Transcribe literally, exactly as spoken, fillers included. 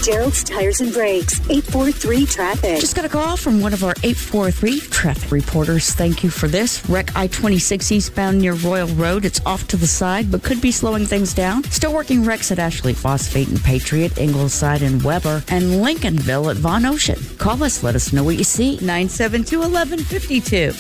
Gerald's Tires and Brakes, eight four three traffic. Just got a call from one of our eight four three traffic reporters. Thank you for this. Wreck I twenty-six eastbound near Royal Road. It's off to the side, but could be slowing things down. Still working wrecks at Ashley Phosphate and Patriot, Ingleside and Weber, and Lincolnville at Von Ocean. Call us. Let us know what you see. nine seven two, one one five two.